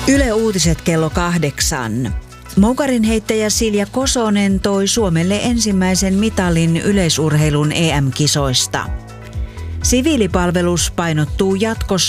Yle Uutiset kello 8. Moukarin heittäjä Silja Kosonen toi Suomelle ensimmäisen mitalin yleisurheilun EM-kisoista. Siviilipalvelus painottuu jatkossa